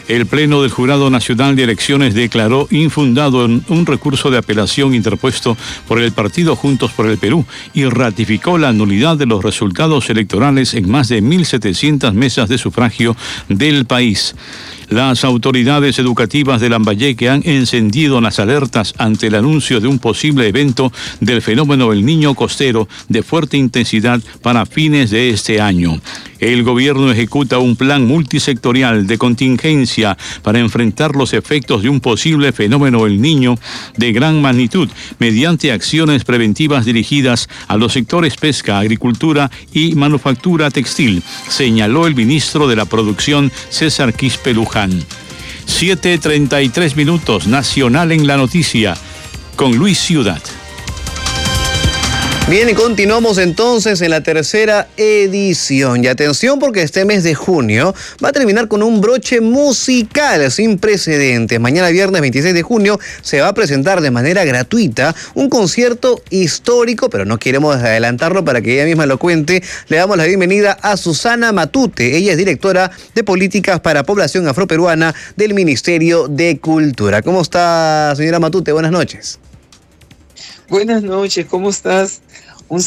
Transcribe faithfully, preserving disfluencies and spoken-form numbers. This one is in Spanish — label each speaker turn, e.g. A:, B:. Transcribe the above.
A: El Pleno del Jurado Nacional de Elecciones declaró infundado un recurso de apelación interpuesto por el partido Juntos por el Perú y ratificó la nulidad de los resultados electorales en más de mil setecientas mesas de sufragio del país. Las autoridades educativas de Lambayeque han encendido las alertas ante el anuncio de un posible evento del fenómeno El Niño Costero de fuerte intensidad para fines de este año. El gobierno ejecuta un plan multisectorial de contingencia para enfrentar los efectos de un posible fenómeno El Niño de gran magnitud mediante acciones preventivas dirigidas a los sectores pesca, agricultura y manufactura textil, señaló el ministro de la Producción, César Quispe Luján. siete treinta y tres minutos, Nacional en la Noticia, con Luis Ciudad.
B: Bien, y continuamos entonces en la tercera edición. Y atención, porque este mes de junio va a terminar con un broche musical sin precedentes. Mañana viernes veintiséis de junio se va a presentar de manera gratuita un concierto histórico, pero no queremos adelantarlo para que ella misma lo cuente. Le damos la bienvenida a Susana Matute. Ella es directora de Políticas para Población Afroperuana del Ministerio de Cultura. ¿Cómo está, señora Matute? Buenas noches.
C: Buenas noches, ¿cómo estás?